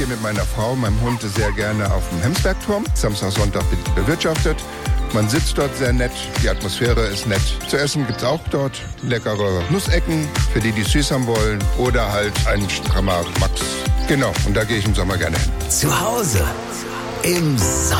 Ich gehe mit meiner Frau, meinem Hund sehr gerne auf dem Hemsbergturm. Samstag, Sonntag bin ich bewirtschaftet. Man sitzt dort sehr nett, die Atmosphäre ist nett. Zu essen gibt's auch dort leckere Nussecken, für die süß haben wollen. Oder halt ein strammer Max. Genau, und da gehe ich im Sommer gerne hin. Zu Hause im Sommer.